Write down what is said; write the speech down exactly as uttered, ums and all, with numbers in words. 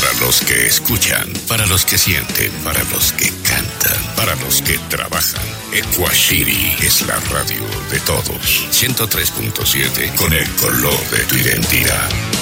Para los que escuchan, para los que sienten, para los que cantan, para los que trabajan. Equashiri es la radio de todos. ciento tres punto siete con el color de tu identidad.